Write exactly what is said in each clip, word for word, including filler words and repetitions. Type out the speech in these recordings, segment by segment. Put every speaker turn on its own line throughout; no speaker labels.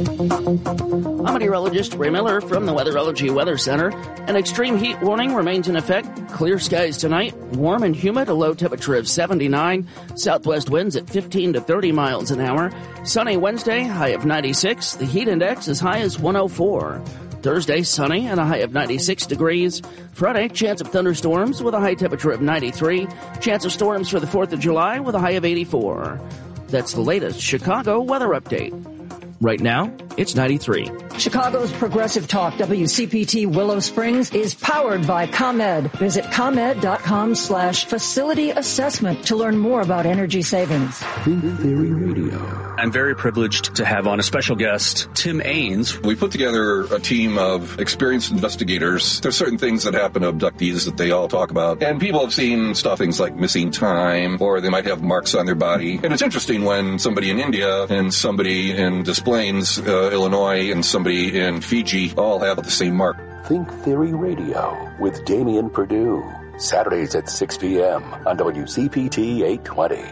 I'm meteorologist Ray Miller from the Weatherology Weather Center. An extreme heat warning remains in effect. Clear skies tonight, warm and humid, a low temperature of seventy-nine. Southwest winds at fifteen to thirty miles an hour. Sunny Wednesday, high of ninety-six. The heat index as high as one oh four. Thursday, sunny and a high of ninety-six degrees. Friday, chance of thunderstorms with a high temperature of ninety-three. Chance of storms for the fourth of July with a high of eighty-four. That's the latest Chicago weather update. Right now, it's ninety-three.
Chicago's Progressive Talk, W C P T Willow Springs, is powered by ComEd. Visit ComEd.com slash facility assessment to learn more about energy savings.
Think Theory Radio.
I'm very privileged to have on a special guest, Tim Ains.
We put together a team of experienced investigators. There's certain things that happen to abductees that they all talk about. And people have seen stuff, things like missing time, or they might have marks on their body. And it's interesting when somebody in India and somebody in Des Plaines, uh, Illinois, and somebody in Fiji all have the same mark.
Think Theory Radio with Damian Perdue. Saturdays at six p.m. on W C P T eight twenty.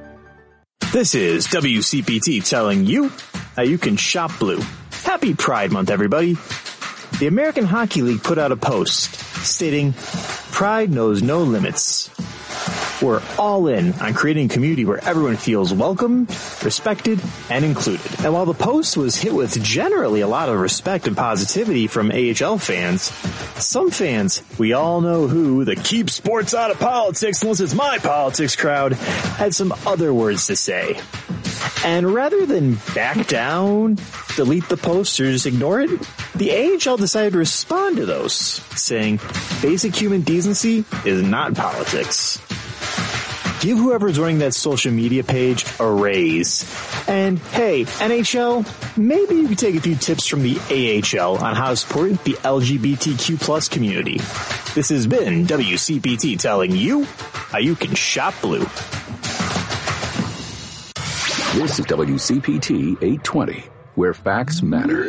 This is W C P T telling you how you can shop blue. Happy Pride Month, everybody. The American Hockey League put out a post stating, "Pride knows no limits. We're all in on creating a community where everyone feels welcomed, respected, and included." And while the post was hit with generally a lot of respect and positivity from A H L fans, some fans, we all know who, the keep sports out of politics unless it's my politics crowd, had some other words to say. And rather than back down, delete the post, or just ignore it, the A H L decided to respond to those, saying basic human decency is not politics. Give whoever's running that social media page a raise. And hey, N H L, maybe you could take a few tips from the A H L on how to support the L G B T Q plus community. This has been W C P T telling you how you can shop blue.
This is W C P T eight twenty, where facts matter.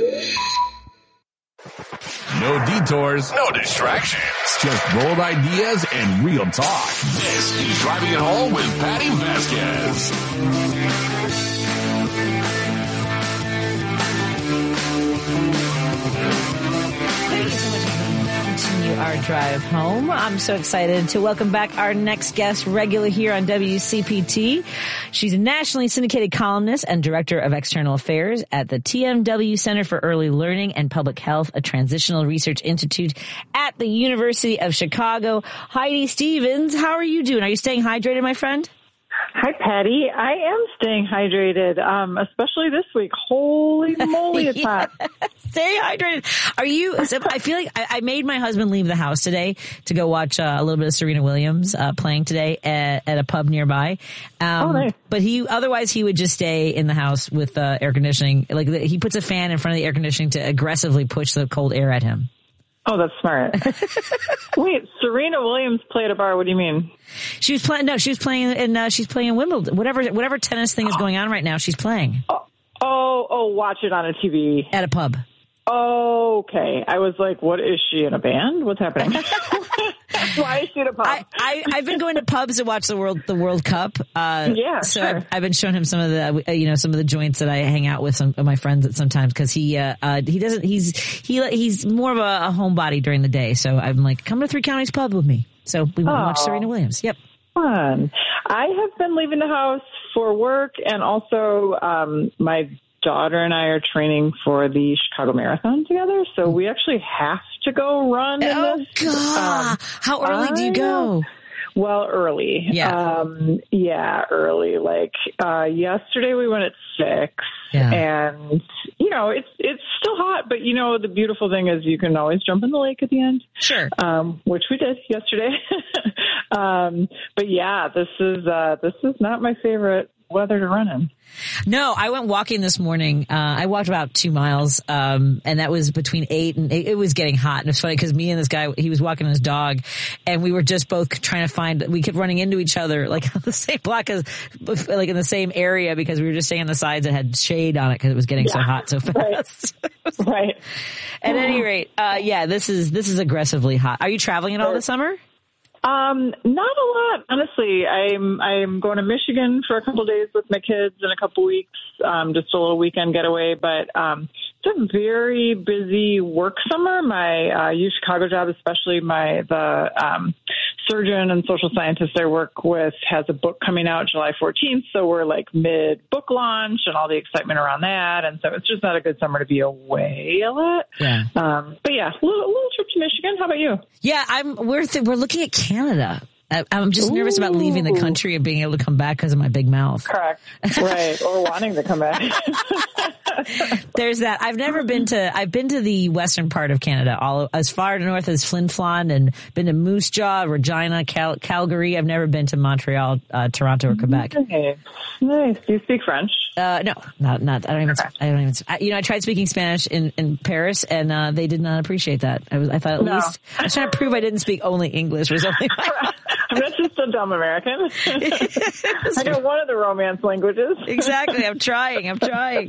No detours, no distractions, just bold ideas and real talk. This is Driving It Home with Patty Vasquez.
Thank you so much for continue our drive home. I'm so excited to welcome back our next guest, regular here on W C P T. She's a nationally syndicated columnist and director of external affairs at the T M W Center for Early Learning and Public Health, a transitional research institute at the University of Chicago. Heidi Stevens, how are you doing? Are you staying hydrated, my friend?
Hi, Patty. I am staying hydrated, um, especially this week. Holy moly, it's
yeah.
hot.
Stay hydrated. Are you, so I feel like I, I made my husband leave the house today to go watch uh, a little bit of Serena Williams uh, playing today at, at a pub nearby. Um,
oh, nice.
But he, otherwise he would just stay in the house with uh, air conditioning. Like the, he puts a fan in front of the air conditioning to aggressively push the cold air at him.
Oh, that's smart. Wait, Serena Williams played at a bar. What do you mean?
She was playing. No, she was playing, and uh, she's playing in Wimbledon. Whatever, whatever tennis thing is going on right now, she's playing.
Oh, oh, oh watch it on a T V
at a pub.
Oh, okay. I was like, what is she in a band? What's happening? Why is she in a pub?
I, I, I've been going to pubs to watch the World the World Cup. Uh,
yeah,
so
sure.
I've, I've been showing him some of the uh, you know some of the joints that I hang out with some of my friends at sometimes because he uh, uh, he doesn't he's he he's more of a, a homebody during the day. So I'm like, come to Three Counties Pub with me. So we went
oh,
and watched Serena Williams. Yep.
Fun. I have been leaving the house for work, and also um, my daughter and I are training for the Chicago Marathon together, so we actually have to go run in
oh,
this.
God. Um, How early do you go?
Well, early.
Yeah.
Um, yeah, early. Like, uh, yesterday we went at six
yeah.
and, you know, it's, it's still hot, but you know, the beautiful thing is you can always jump in the lake at the end.
Sure.
Um, which we did yesterday. um, but yeah, this is, uh, this is not my favorite weather to run in.
No, I went walking this morning. Uh, I walked about two miles, um, and that was between eight and it, it was getting hot. And it's funny because me and this guy, he was walking his dog, and we were just both trying to find, we kept running into each other, like on the same block as, like in the same area because we were just staying on the sides that had shade on it because it was getting yeah, so hot so fast.
Right. right.
At any rate, uh, yeah, this is, this is aggressively hot. Are you traveling at all this summer?
Um, not a lot, honestly. I'm I'm going to Michigan for a couple of days with my kids in a couple weeks, um, just a little weekend getaway. But um, it's a very busy work summer. My uh, U Chicago job, especially my the um, surgeon and social scientist I work with, has a book coming out July fourteenth. So we're like mid book launch and all the excitement around that. And so it's just not a good summer to be away a lot.
Yeah.
Um, but yeah, a little, little trip to Michigan. How about you?
Yeah, I'm. We're th- we're looking at Canada. I, I'm just Ooh. nervous about leaving the country and being able to come back because of my big mouth.
Correct. Right. Or wanting to come back.
There's that. I've never been to, I've been to the western part of Canada, all as far north as Flin Flon, and been to Moose Jaw, Regina, Cal- Calgary. I've never been to Montreal, uh, Toronto, or Quebec.
Nice. Nice. Do you speak French?
Uh, no, not, not, I don't even, okay. I don't even, I, you know, I tried speaking Spanish in, in Paris and, uh, they did not appreciate that. I was, I thought at no. least, I was trying to prove I didn't speak only English or something like that.
I'm not just a dumb American. I know one of the Romance languages.
Exactly. I'm trying. I'm trying.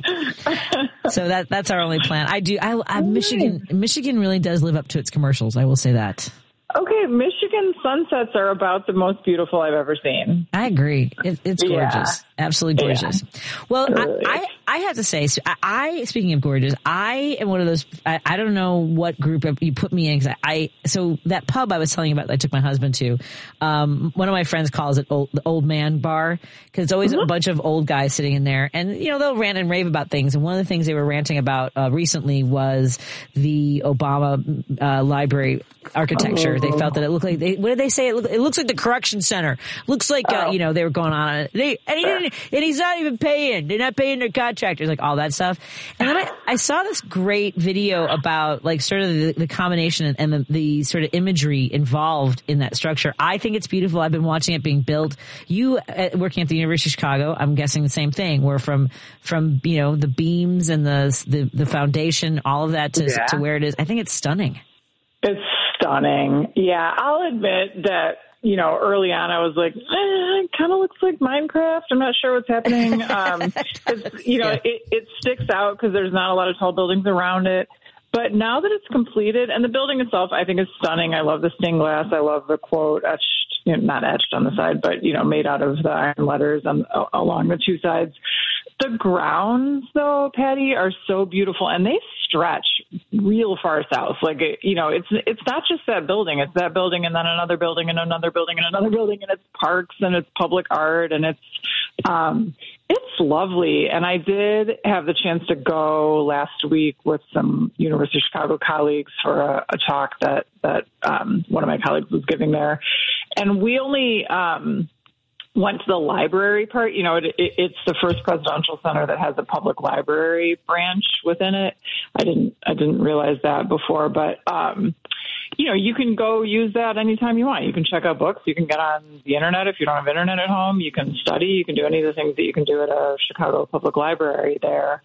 So that that's our only plan. I do. I, I Michigan. Michigan really does live up to its commercials. I will say that.
Okay, Michigan sunsets are about the most beautiful I've ever seen.
I agree. It, it's gorgeous. Yeah. Absolutely gorgeous. Yeah. Well, really I, I, I have to say, so I, speaking of gorgeous, I am one of those, I, I don't know what group you put me in. Cause I, so that pub I was telling you about that I took my husband to, um, one of my friends calls it old, the old man bar, cause it's always mm-hmm. a bunch of old guys sitting in there and, you know, they'll rant and rave about things. And one of the things they were ranting about, uh, recently was the Obama, uh, library architecture. Oh. They felt that it looked like, they, what did they say? It, look, it looks like the correction center. Looks like, uh, oh. you know, they were going on. They, and, he sure. didn't, and he's not even paying. They're not paying their contractors, like all that stuff. And then I, I saw this great video about like sort of the, the combination and the, the sort of imagery involved in that structure. I think it's beautiful. I've been watching it being built. You uh, working at the University of Chicago, I'm guessing the same thing, where from, from, you know, the beams and the, the, the foundation, all of that to, yeah. to where it is. I think it's stunning.
It's stunning. Yeah, I'll admit that, you know, early on I was like, eh, it kind of looks like Minecraft. I'm not sure what's happening. Um, it's, you know, yeah. it, it sticks out because there's not a lot of tall buildings around it. But now that it's completed, and the building itself, I think is stunning. I love the stained glass. I love the quote etched, you know, not etched on the side, but, you know, made out of the iron letters on, uh, along the two sides. The grounds, though, Patty, are so beautiful, and they stretch real far south. Like, you know, it's it's not just that building. It's that building and then another building and another building and another building, and it's parks and it's public art, and it's um, it's lovely. And I did have the chance to go last week with some University of Chicago colleagues for a, a talk that, that um, one of my colleagues was giving there. And we only um, went to the library part. You know, it, it, it's the first presidential center that has a public library branch within it. I didn't, I didn't realize that before, but, um, you know, you can go use that anytime you want. You can check out books. You can get on the internet if you don't have internet at home. You can study. You can do any of the things that you can do at a Chicago Public Library there.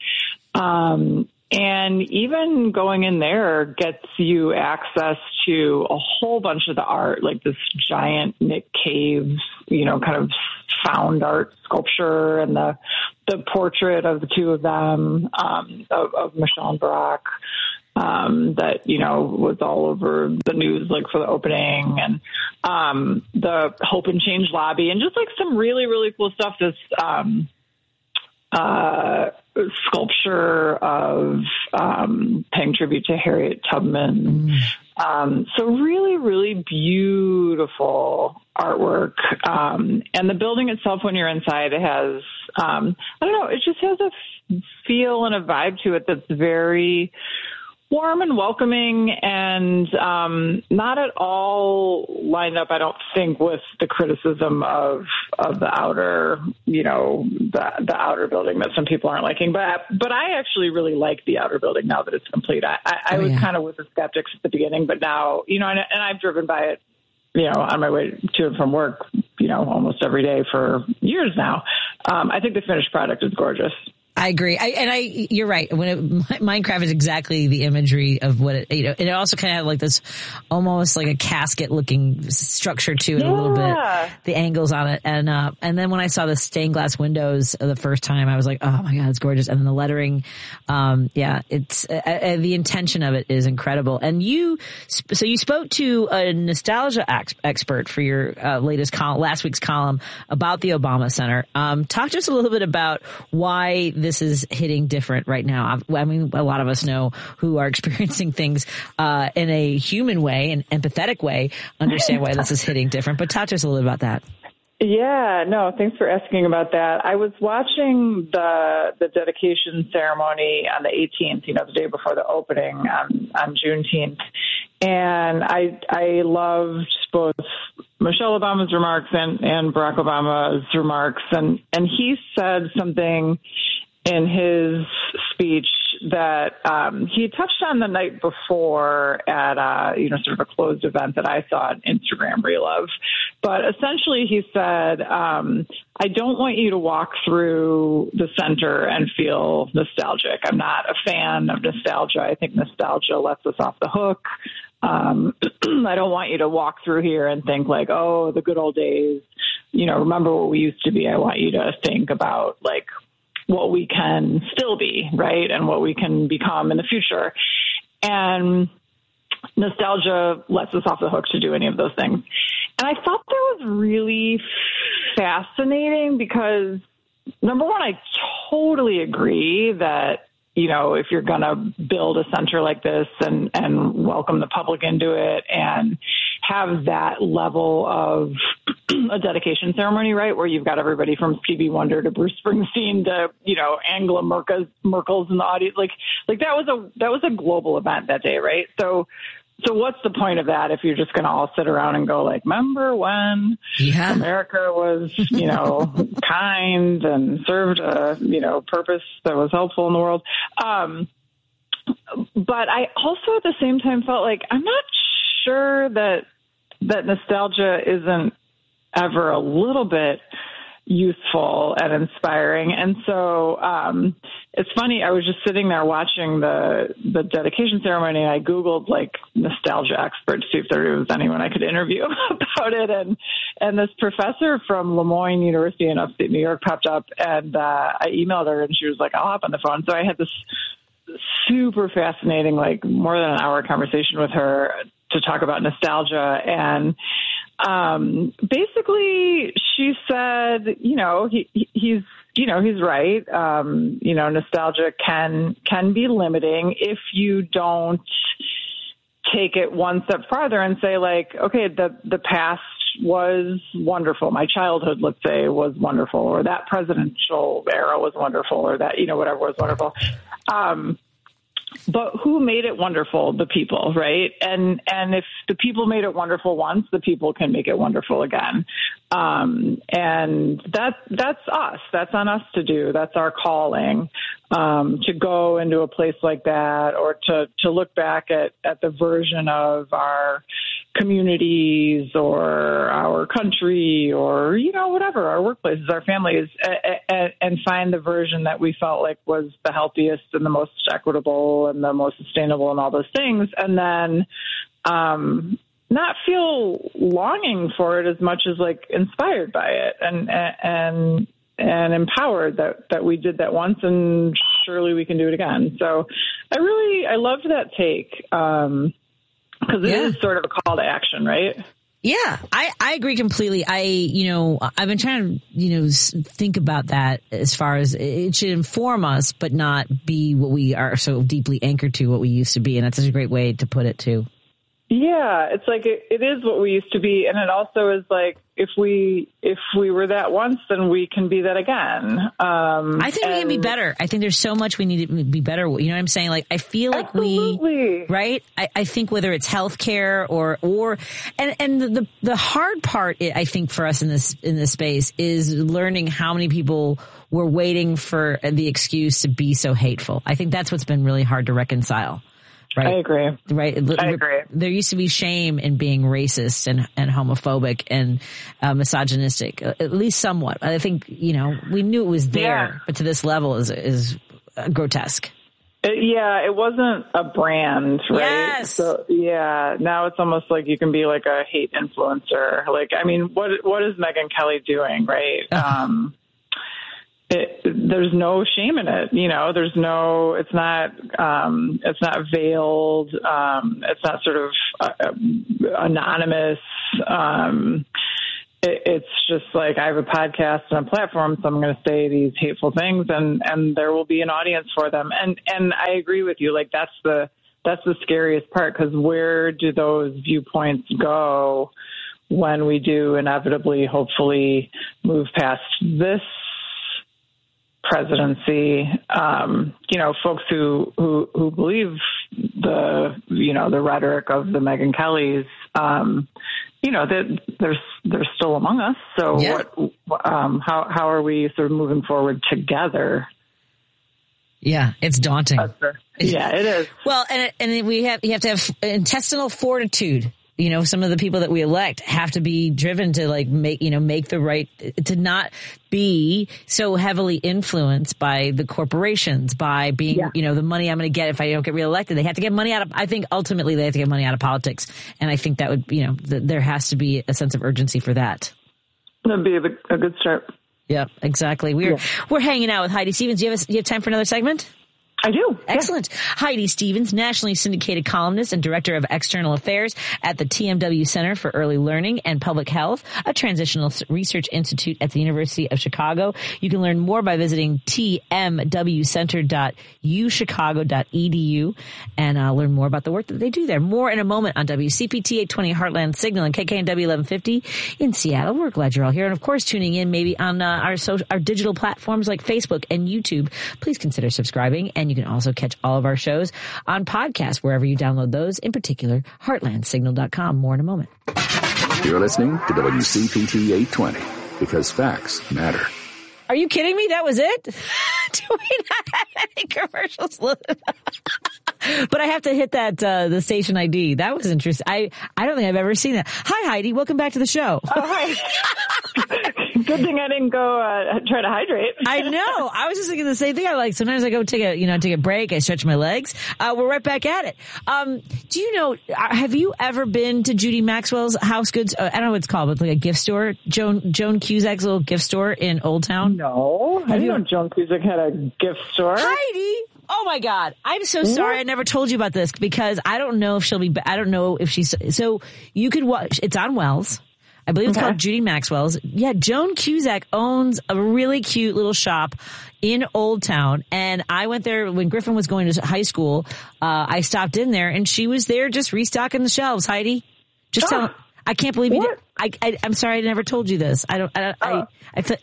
Um, And even going in there gets you access to a whole bunch of the art, like this giant Nick Cave, you know, kind of found art sculpture and the the portrait of the two of them, um, of, of Michelle and Barack, um, that, you know, was all over the news, like for the opening, and um, the Hope and Change lobby, and just like some really, really cool stuff. This um, uh, sculpture of um, paying tribute to Harriet Tubman. Mm. Um, so really, really beautiful artwork. Um, and the building itself, when you're inside, it has, um, I don't know, it just has a feel and a vibe to it that's very warm and welcoming, and um, not at all lined up, I don't think, with the criticism of of the outer, you know, the, the outer building that some people aren't liking. But but I actually really like the outer building now that it's complete. I, I, I oh, was yeah. kind of with the skeptics at the beginning, but now, you know, and, and I've driven by it, you know, on my way to and from work, you know, almost every day for years now. Um, I think the finished product is gorgeous.
I agree. I, and I, you're right. When it, Minecraft is exactly the imagery of what it, you know, and it also kind of had like this almost like a casket looking structure to it yeah. a little bit, the angles on it. And, uh, and then when I saw the stained glass windows the first time, I was like, oh my God, it's gorgeous. And then the lettering, um, yeah, it's, uh, uh, the intention of it is incredible. And you, so you spoke to a nostalgia ex- expert for your, uh, latest column, last week's column about the Obama Center. Um, talk to us a little bit about why this is hitting different right now. I mean, a lot of us know who are experiencing things uh, in a human way, an empathetic way, understand why this is hitting different. But talk to us a little bit about that.
Yeah, no, thanks for asking about that. I was watching the the dedication ceremony on the eighteenth, you know, the day before the opening on, on Juneteenth. And I I loved both Michelle Obama's remarks and, and Barack Obama's remarks. And, and he said something in his speech that um, he touched on the night before at a, you know, sort of a closed event that I saw an Instagram reel of. But essentially he said, um, I don't want you to walk through the center and feel nostalgic. I'm not a fan of nostalgia. I think nostalgia lets us off the hook. Um, I don't want you to walk through here and think like, oh, the good old days, you know, remember what we used to be. I want you to think about like what we can still be, right? And what we can become in the future. And nostalgia lets us off the hook to do any of those things. And I thought that was really fascinating because, number one, I totally agree that, you know, if you're going to build a center like this and, and welcome the public into it and have that level of a dedication ceremony, right, where you've got everybody from Stevie Wonder to Bruce Springsteen to, you know, Angela Merkel's, Merkel's in the audience, like, like that was a, that was a global event that day, right? So, so what's the point of that if you're just going to all sit around and go like, remember when yeah. America was, you know, kind and served a, you know, purpose that was helpful in the world. Um, but I also at the same time felt like I'm not sure that that nostalgia isn't ever a little bit useful and inspiring. And so um, it's funny, I was just sitting there watching the the dedication ceremony and I Googled like nostalgia expert to see if there was anyone I could interview about it. And and this professor from Lemoyne University in upstate New York popped up and uh, I emailed her and she was like, I'll hop on the phone. So I had this super fascinating, like more than an hour conversation with her to talk about nostalgia. And um, basically she said, you know, he, he's, you know, he's right. Um, you know, nostalgia can, can be limiting if you don't take it one step farther and say like, okay, the, the past was wonderful. My childhood, let's say, was wonderful, or that presidential era was wonderful, or that, you know, whatever was wonderful. Um, But who made it wonderful? The people, right? And and if the people made it wonderful once, the people can make it wonderful again. Um, and that that's us. That's on us to do. That's our calling, um, to go into a place like that, or to to look back at at the version of our communities or our country or, you know, whatever, our workplaces, our families, and, and find the version that we felt like was the healthiest and the most equitable and the most sustainable and all those things. And then um, not feel longing for it as much as like inspired by it and, and, and empowered that, that we did that once and surely we can do it again. So I really, I loved that take. Um, Because it yeah. is sort of a call to action, right?
Yeah, I, I agree completely. I, you know, I've been trying to, you know, think about that as far as it should inform us, but not be what we are so deeply anchored to, what we used to be. And that's such a great way to put it, too.
Yeah, it's like it, it is what we used to be. And it also is like, if we if we were that once, then we can be that again. Um,
I think and, we can be better. I think there's so much we need to be better. You know what I'm saying? Like, I feel like
absolutely.
we, right? I, I think whether it's healthcare or, or, and, and the, the hard part, I think, for us in this, in this space is learning how many people were waiting for the excuse to be so hateful. I think that's what's been really hard to reconcile. Right.
I agree.
Right.
I agree.
There used to be shame in being racist and, and homophobic and uh, misogynistic, at least somewhat. I think, you know, we knew it was there, yeah. but to this level is, is uh, grotesque.
It, yeah, it wasn't a brand, right?
Yes.
So, yeah, now it's almost like you can be like a hate influencer. Like, I mean, what what is Megyn Kelly doing, right? um It, there's no shame in it, you know. There's no. It's not. Um, it's not veiled. Um, it's not sort of uh, anonymous. Um, it, it's just like I have a podcast and a platform, so I'm going to say these hateful things, and, and there will be an audience for them. And and I agree with you. Like that's the that's the scariest part, because where do those viewpoints go when we do inevitably, hopefully, move past this presidency? Um, you know, folks who, who, who believe the, you know, the rhetoric of the Megyn Kellys, um, you know, that they're, they're still among us. So
yeah.
what, um, how, how are we sort of moving forward together?
Yeah, it's daunting.
Yeah, it is.
Well, and, and we have, you have to have intestinal fortitude. You know, some of the people that we elect have to be driven to like make, you know, make the right, to not be so heavily influenced by the corporations, by being, yeah. you know, the money I'm going to get if I don't get reelected. They have to get money out of, I think ultimately they have to get money out of politics. And I think that would, you know, th- there has to be a sense of urgency for that.
That'd be a, a good start.
Yeah, exactly. We're,
yeah.
we're hanging out with Heidi Stevens. Do you have, a, do you have time for another segment?
I do.
Excellent. Yeah. Heidi Stevens, nationally syndicated columnist and director of external affairs at the T M W Center for Early Learning and Public Health, a transitional research institute at the University of Chicago. You can learn more by visiting t m w center dot u chicago dot e d u and uh, learn more about the work that they do there. More in a moment on W C P T eight twenty Heartland Signal and K K N W eleven fifty in Seattle. We're glad you're all here. And of course, tuning in maybe on uh, our social, our digital platforms like Facebook and YouTube. Please consider subscribing, and you can also catch all of our shows on podcasts wherever you download those, in particular, heartland signal dot com. More in a moment.
You're listening to W C P T eight twenty, because facts matter.
Are you kidding me? That was it? Do we not have any commercials? But I have to hit that, uh, the station I D. That was interesting. I, I don't think I've ever seen that. Hi, Heidi. Welcome back to the show.
Oh, hi. Good thing I didn't go, uh, try to hydrate.
I know. I was just thinking the same thing. I like, sometimes I go take a, you know, take a break. I stretch my legs. Uh, we're right back at it. Um, do you know, have you ever been to Judy Maxwell's House Goods? Uh, I don't know what it's called, but like a gift store. Joan, Joan Cusack's little gift store in Old Town?
No. Have I didn't you? know Joan Cusack had a gift store.
Heidi! Oh my God. I'm so sorry. What? I never told you about this because I don't know if she'll be, I don't know if she's, so you could watch, it's on Wells. I believe it's okay. called Judy Maxwell's. Yeah, Joan Cusack owns a really cute little shop in Old Town. And I went there when Griffin was going to high school. Uh, I stopped in there and she was there just restocking the shelves, Heidi. Just oh. tell I can't believe what? you did. I, I, I'm sorry I never told you this. I don't, I, I,
oh.
I, I,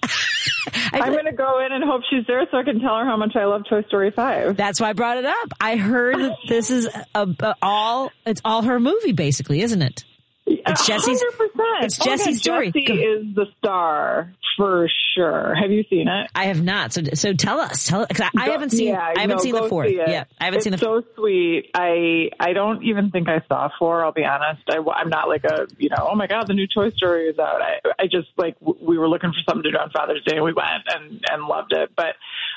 I
I'm going to go in and hope she's there so I can tell her how much I love Toy Story five.
That's why I brought it up. I heard that this is a, a, all, it's all her movie basically, isn't it? It's Jesse's,
one hundred percent.
It's Jesse's
okay,
story.
Jesse is the star for sure. Have you seen it?
I have not. So, so tell us. Tell cause I, I haven't seen.
Yeah,
I haven't
no,
seen the fourth. Yeah, I haven't
it's
seen the.
So sweet. I I don't even think I saw four. I'll be honest. I, I'm not like a you know. Oh my God, the new Toy Story is out. I I just like we were looking for something to do on Father's Day and we went and and loved it. But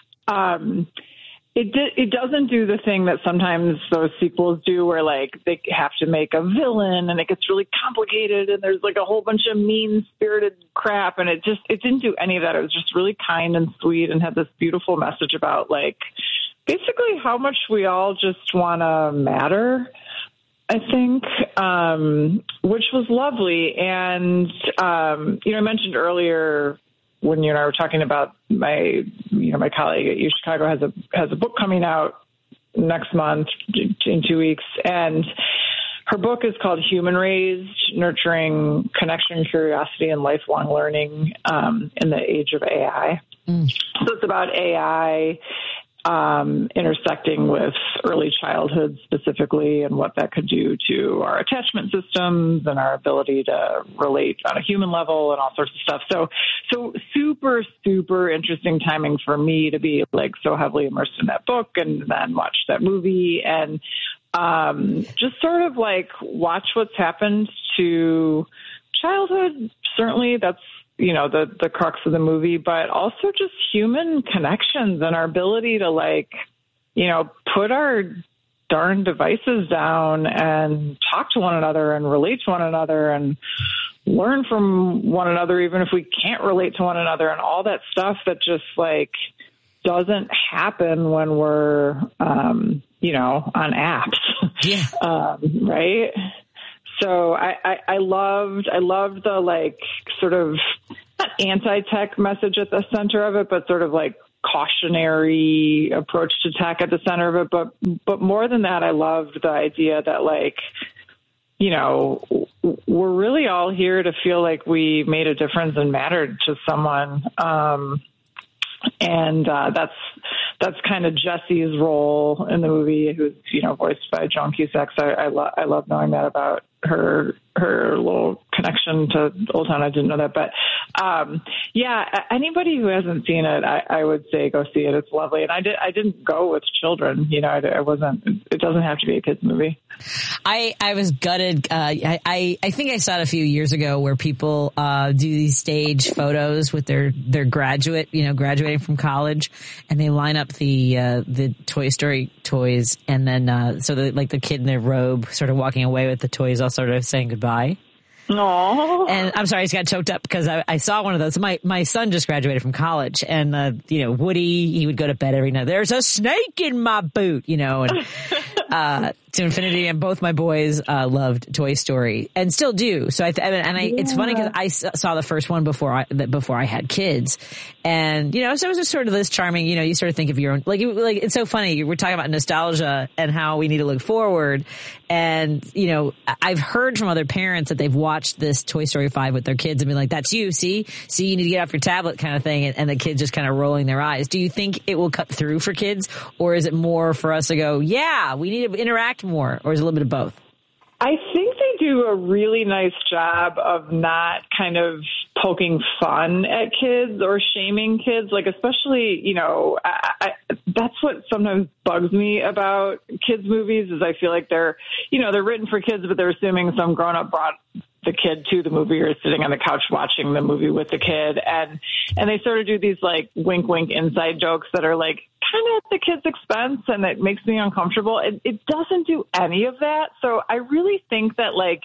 um. It di- it doesn't do the thing that sometimes those sequels do where, like, they have to make a villain and it gets really complicated and there's, like, a whole bunch of mean-spirited crap. And it just – it didn't do any of that. It was just really kind and sweet and had this beautiful message about, like, basically how much we all just want to matter, I think, um, which was lovely. And, um, you know, I mentioned earlier – when you and I were talking about my, you know, my colleague at U Chicago has a has a book coming out next month in two weeks, and her book is called Human Raised: Nurturing Connection, Curiosity, and Lifelong Learning um, in the Age of A I. Mm. So it's about A I um, intersecting with early childhood specifically, and what that could do to our attachment systems and our ability to relate on a human level and all sorts of stuff. So, so super, super interesting timing for me to be like so heavily immersed in that book and then watch that movie. And um, just sort of like watch what's happened to childhood. Certainly that's, you know, the, the crux of the movie, but also just human connections and our ability to like, you know, put our darn devices down and talk to one another and relate to one another and learn from one another, even if we can't relate to one another, and all that stuff that just like doesn't happen when we're, um, you know, on apps.
Yeah.
um, right. So I, I, I loved, I loved the like sort of not anti-tech message at the center of it, but sort of like cautionary approach to tech at the center of it. But, but more than that, I loved the idea that like, you know, we're really all here to feel like we made a difference and mattered to someone. Um, and uh, that's that's kind of Jessie's role in the movie, who's, you know, voiced by Joan Cusack. So I, I, lo- I love knowing that about her her little connection to Old Town. I didn't know that, but um, yeah, anybody who hasn't seen it, I, I would say go see it. It's lovely, and I did I didn't go with children. You know, I, I wasn't. It doesn't have to be a kids movie.
I, I was gutted. Uh, I, I, I think I saw it a few years ago where people, uh, do these stage photos with their, their graduate, you know, graduating from college, and they line up the, uh, the Toy Story toys. And then, uh, so the, like the kid in their robe sort of walking away with the toys, all sort of saying goodbye.
Aww.
And I'm sorry, I just got choked up because I, I saw one of those. My, my son just graduated from college, and, uh, you know, Woody, he would go to bed every night. There's a snake in my boot, you know, and, uh, to infinity, and both my boys uh, loved Toy Story and still do. So I th- and I, yeah. It's funny because I saw the first one before I before I had kids, and you know, so it was just sort of this charming. You know, you sort of think of your own, like like it's so funny. We're talking about nostalgia and how we need to look forward, and you know, I've heard from other parents that they've watched this Toy Story five with their kids and be like, "That's you, see, see, you need to get off your tablet," kind of thing, and, and the kids just kind of rolling their eyes. Do you think it will cut through for kids, or is it more for us to go, "Yeah, we need to interact more," or is it a little bit of both?
I think they do a really nice job of not kind of poking fun at kids or shaming kids. Like, especially, you know, I, I, that's what sometimes bugs me about kids' movies is I feel like they're, you know, they're written for kids, but they're assuming some grown-up brought the kid to the movie or sitting on the couch watching the movie with the kid. And, and they sort of do these like wink, wink inside jokes that are like kind of at the kid's expense, and it makes me uncomfortable. It, it doesn't do any of that. So I really think that like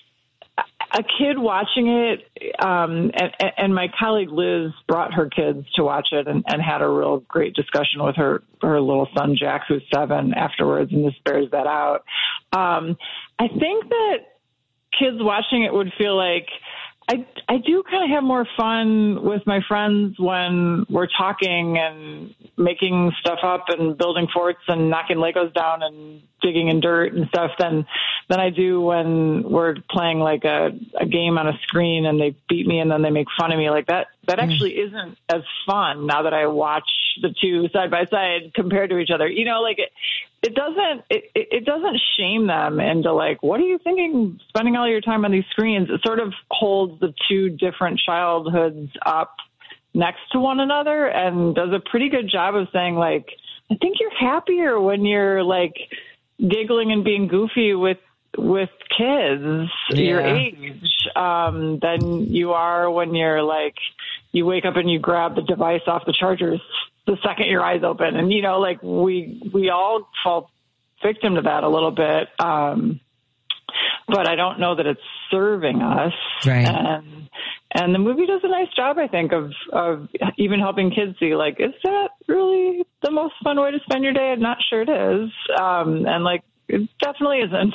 a kid watching it, um, and, and my colleague Liz brought her kids to watch it and, and had a real great discussion with her, her little son, Jack, who's seven, afterwards, and this bears that out. Um, I think that kids watching it would feel like I, I do kind of have more fun with my friends when we're talking and making stuff up and building forts and knocking Legos down and digging in dirt and stuff than, than I do when we're playing like a, a game on a screen and they beat me and then they make fun of me. Like that, that actually isn't as fun now that I watch the two side by side compared to each other. You know, like it, it doesn't, it, it doesn't shame them into like, what are you thinking spending all your time on these screens? It sort of holds the two different childhoods up next to one another and does a pretty good job of saying like, I think you're happier when you're like giggling and being goofy with, with kids yeah. your age, um, than you are when you're like, you wake up and you grab the device off the chargers the second your eyes open. And, you know, like we, we all fall victim to that a little bit. Um, but I don't know that it's serving us.
Right.
And, and the movie does a nice job, I think, of, of even helping kids see like, is that really the most fun way to spend your day? I'm not sure it is. Um, and like, it definitely isn't.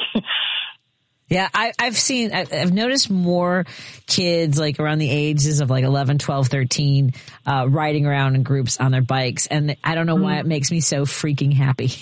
Yeah, I, I've seen, I've noticed more kids like around the ages of like eleven, twelve, thirteen, uh, riding around in groups on their bikes. And I don't know why it makes me so freaking happy.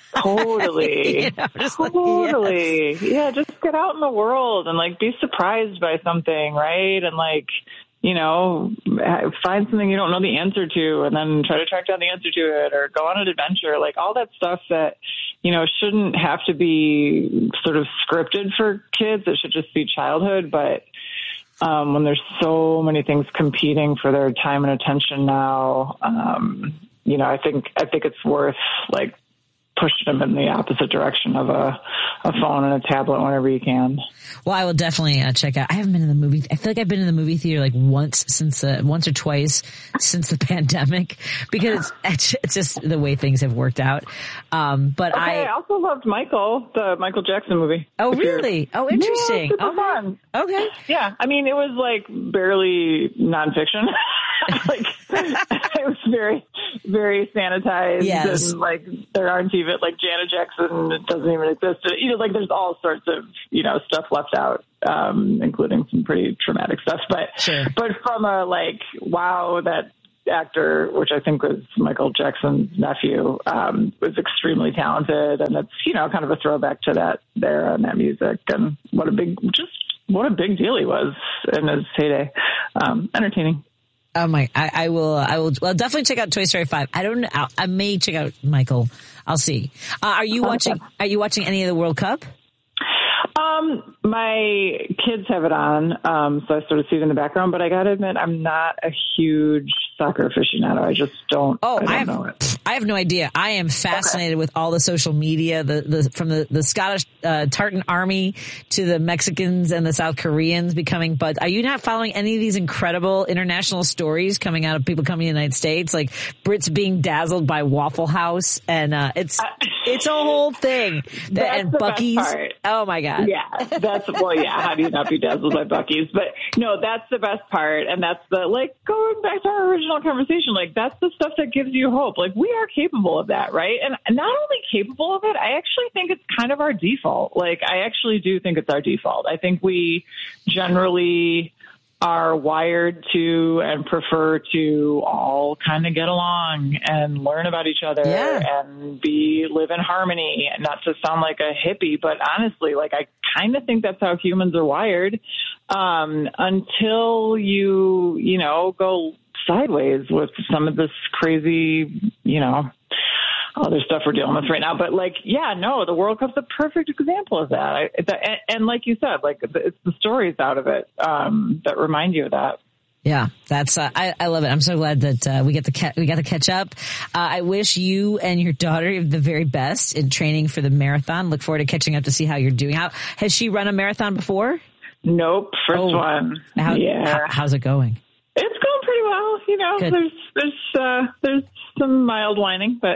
Totally.
you know, just
totally.
Like, yes.
Yeah, just get out in the world and like be surprised by something, right? And like, you know, find something you don't know the answer to and then try to track down the answer to it or go on an adventure, like all that stuff that, you know, shouldn't have to be sort of scripted for kids. It should just be childhood. But um, when there's so many things competing for their time and attention now, um, you know, I think, I think it's worth like pushing them in the opposite direction of a, a phone and a tablet whenever you can.
Well, I will definitely uh, check out. I haven't been in the movie. I feel like I've been in the movie theater like once since, uh, once or twice since the pandemic, because it's, it's just the way things have worked out. Um, but
okay,
I,
I also loved Michael, the Michael Jackson movie.
Oh, really? Oh, interesting.
Yeah, super
oh,
fun.
Okay.
Yeah. I mean, it was like barely nonfiction. Like it was very, very sanitized.
Yes.
And like there aren't even like Janet Jackson. It doesn't even exist. You know, like there's all sorts of, you know, stuff left out, um, including some pretty traumatic stuff. But,
sure.
but from a like, wow, that actor, which I think was Michael Jackson's nephew, um, was extremely talented. And it's, you know, kind of a throwback to that there and that music and what a big, just what a big deal he was in his heyday. Um, entertaining.
Oh my, I, I will, I will, well, definitely check out Toy Story five. I don't know. I, I may check out Michael. I'll see. Uh, are you watching, are you watching any of the World Cup?
Um, my kids have it on, um, so I sort of see it in the background, but I gotta admit, I'm not a huge soccer aficionado. I just don't,
oh,
I don't
I have,
know it.
I have no idea. I am fascinated okay. with all the social media, the, the, from the, the Scottish, uh, tartan army to the Mexicans and the South Koreans becoming, but are you not following any of these incredible international stories coming out of people coming to the United States, like Brits being dazzled by Waffle House and, uh, it's, uh, it's a whole thing.
That's
and
the
Buc-ee's.
Best part.
Oh my God.
Yeah, that's, well, yeah, how do you not be dazzled by Buc-ee's? But no, that's the best part. And that's the, like, going back to our original conversation, like, that's the stuff that gives you hope. Like, we are capable of that, right? And not only capable of it, I actually think it's kind of our default. Like, I actually do think it's our default. I think we generally are wired to and prefer to all kind of get along and learn about each other
yeah.
and be live in harmony. And not to sound like a hippie, but honestly, like I kind of think that's how humans are wired. Um, until you, you know, go sideways with some of this crazy, you know, other stuff we're dealing with right now. But like, yeah, no, the World Cup's a perfect example of that. I, and, and like you said, like it's the stories out of it um, that remind you of that.
Yeah, that's, uh, I, I love it. I'm so glad that, uh, we get to, ca- we got to catch up. Uh, I wish you and your daughter the very best in training for the marathon. Look forward to catching up to see how you're doing. How, has she run a marathon before?
Nope. First oh, one.
How,
yeah.
How, how's it going?
It's going pretty well. You know,
Good.
there's, there's, uh, there's some mild whining, but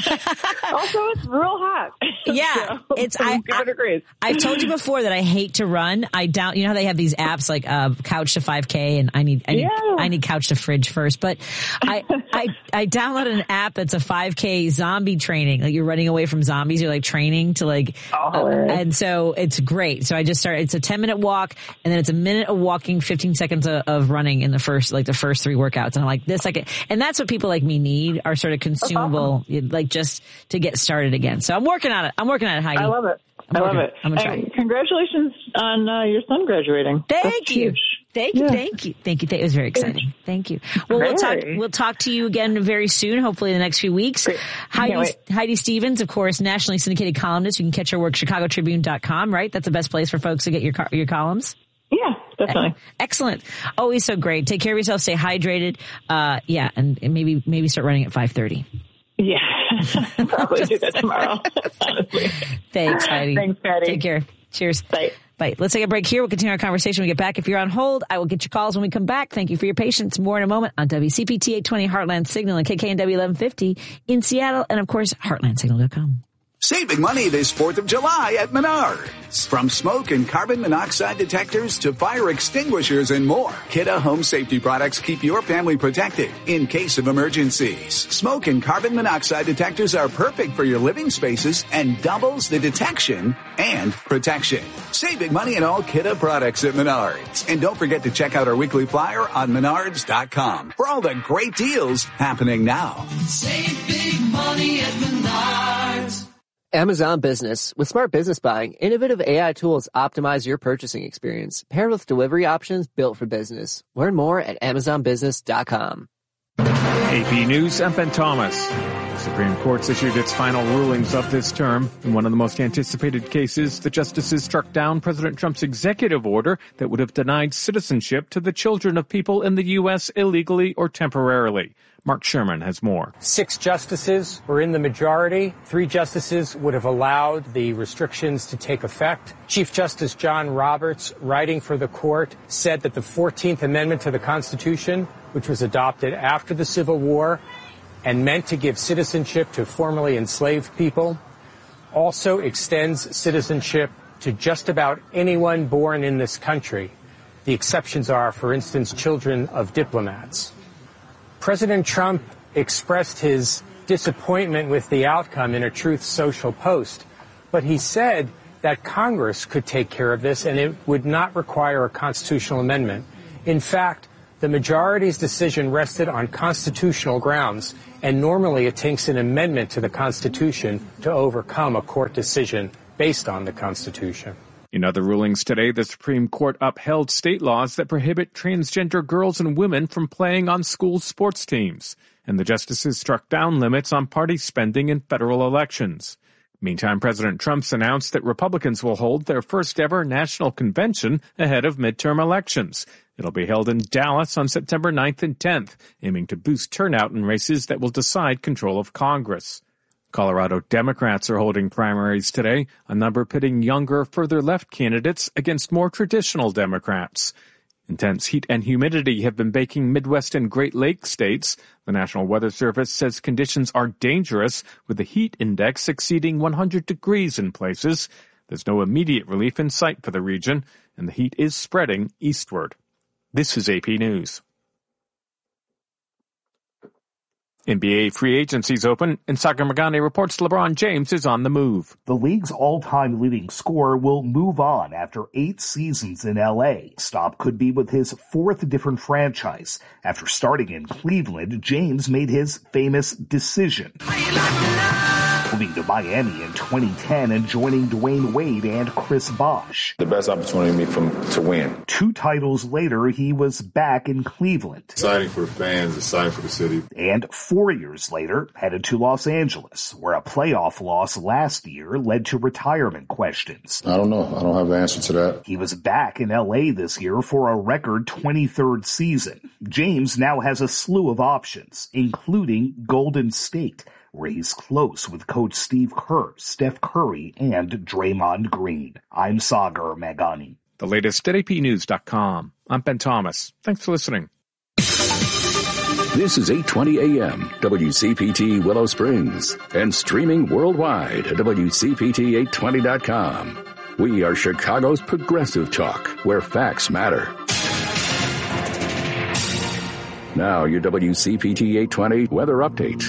also it's real hot.
Yeah.
So
it's, I,
give it a grace.
I've told you before that I hate to run. I down, you know how they have these apps like, uh, Couch to five K and I need, I need,
yeah.
I need Couch to Fridge first, but I, I, I downloaded an app that's a five K zombie training. Like you're running away from zombies. You're like training to like,
oh,
uh, and so it's great. So I just started, it's a ten minute walk and then it's a minute of walking, fifteen seconds of, of running in the first, like the first three workouts. And I'm like, this, like, and that's what people like me need are sort of consumable, awesome. like just to get started again. So I'm working on it. I'm working on it, Heidi.
I love it.
I'm
I love
working,
it.
I'm gonna try.
And congratulations on uh, your son graduating.
Thank
That's
you.
Huge.
Thank you.
Yeah.
Thank you. Thank you. It was very exciting. Thank you. Well, we'll talk, we'll talk to you again very soon, hopefully in the next few weeks. Heidi, Heidi Stevens, of course, nationally syndicated columnist. You can catch her work, chicago tribune dot com, right? That's the best place for folks to get your, your columns.
Yeah, definitely.
Excellent. Always so great. Take care of yourself. Stay hydrated. Uh, yeah. And, and maybe, maybe start running at five thirty.
Yeah. Probably do that tomorrow. Honestly.
Thanks, Heidi.
Thanks, Patty.
Take care. Cheers.
Bye.
Bye. Let's take a break here. We'll continue our conversation when we get back. If you're on hold, I will get your calls when we come back. Thank you for your patience. More in a moment on W C P T eight twenty Heartland Signal and K K N W eleven fifty in Seattle. And of course, heartland signal dot com.
Saving money this fourth of July at Menards. From smoke and carbon monoxide detectors to fire extinguishers and more, Kidde Home Safety products keep your family protected in case of emergencies. Smoke and carbon monoxide detectors are perfect for your living spaces and doubles the detection and protection. Save big money in all Kidde products at Menards. And don't forget to check out our weekly flyer on menards dot com for all the great deals happening now.
Save big money at Menards.
Amazon Business. With smart business buying, innovative A I tools optimize your purchasing experience, paired with delivery options built for business. Learn more at amazon business dot com.
A P News, I'm Ben Thomas. Supreme Court's issued its final rulings of this term. In one of the most anticipated cases, the justices struck down President Trump's executive order that would have denied citizenship to the children of people in the U S illegally or temporarily. Mark Sherman has more.
Six justices were in the majority. Three justices would have allowed the restrictions to take effect. Chief Justice John Roberts, writing for the court, said that the fourteenth Amendment to the Constitution, which was adopted after the Civil War and meant to give citizenship to formerly enslaved people, also extends citizenship to just about anyone born in this country. The exceptions are, for instance, children of diplomats. President Trump expressed his disappointment with the outcome in a Truth Social post, but he said that Congress could take care of this and it would not require a constitutional amendment. In fact, the majority's decision rested on constitutional grounds, and normally it takes an amendment to the Constitution to overcome a court decision based on the Constitution.
In other rulings today, the Supreme Court upheld state laws that prohibit transgender girls and women from playing on school sports teams, and the justices struck down limits on party spending in federal elections. Meantime, President Trump's announced that Republicans will hold their first-ever national convention ahead of midterm elections. It'll be held in Dallas on September ninth and tenth, aiming to boost turnout in races that will decide control of Congress. Colorado Democrats are holding primaries today, a number pitting younger, further left candidates against more traditional Democrats. Intense heat and humidity have been baking Midwest and Great Lakes states. The National Weather Service says conditions are dangerous, with the heat index exceeding one hundred degrees in places. There's no immediate relief in sight for the region, and the heat is spreading eastward. This is A P News. N B A free agency's open, and Sagar Meghani reports LeBron James is on the move.
The league's all-time leading scorer will move on after eight seasons in L A. Stop could be with his fourth different franchise. After starting in Cleveland, James made his famous decision, moving to Miami in twenty ten and joining Dwayne Wade and Chris Bosh.
The best opportunity for me to win.
Two titles later, he was back in Cleveland.
Exciting for the fans, exciting for the city.
And four years later, headed to Los Angeles, where a playoff loss last year led to retirement questions.
I don't know. I don't have the answer to that.
He was back in L A this year for a record twenty-third season. James now has a slew of options, including Golden State, where he's close with Coach Steve Kerr, Steph Curry, and Draymond Green. I'm Sagar Meghani.
The latest at A P news dot com. I'm Ben Thomas. Thanks for listening.
This is eight twenty A M, W C P T Willow Springs, and streaming worldwide at W C P T eight twenty dot com. We are Chicago's progressive talk, where facts matter. Now your W C P T eight twenty weather update.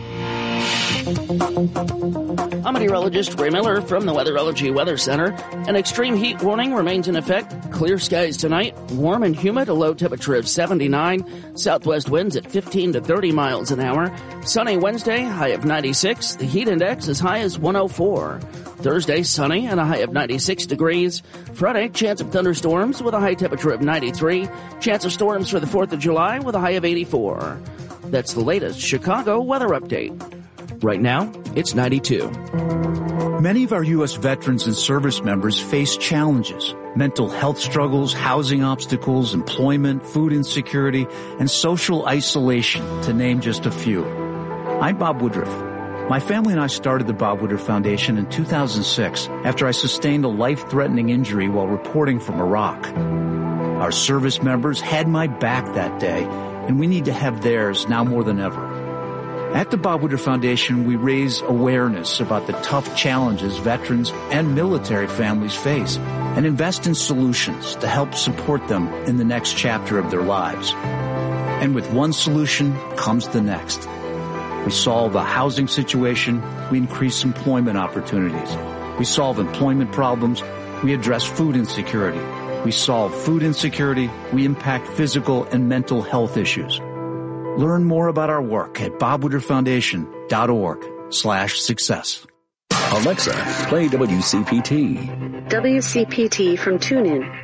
I'm meteorologist Ray Miller from the Weatherology Weather Center. An extreme heat warning remains in effect. Clear skies tonight. Warm and humid, a low temperature of seventy-nine. Southwest winds at fifteen to thirty miles an hour. Sunny Wednesday, high of ninety-six. The heat index as high as one oh four. Thursday, sunny and a high of ninety-six degrees. Friday, chance of thunderstorms with a high temperature of ninety-three. Chance of storms for the fourth of July with a high of eighty-four. That's the latest Chicago weather update. Right now, it's ninety-two.
Many of our U S veterans and service members face challenges: mental health struggles, housing obstacles, employment, food insecurity, and social isolation, to name just a few. I'm Bob Woodruff. My family and I started the Bob Woodruff Foundation in two thousand six after I sustained a life-threatening injury while reporting from Iraq. Our service members had my back that day, and we need to have theirs now more than ever. At the Bob Woodruff Foundation, we raise awareness about the tough challenges veterans and military families face and invest in solutions to help support them in the next chapter of their lives. And with one solution comes the next. We solve a housing situation, we increase employment opportunities. We solve employment problems, we address food insecurity. We solve food insecurity, we impact physical and mental health issues. Learn more about our work at bob woodruff foundation dot org slash success.
Alexa, play W C P T.
W C P T from TuneIn.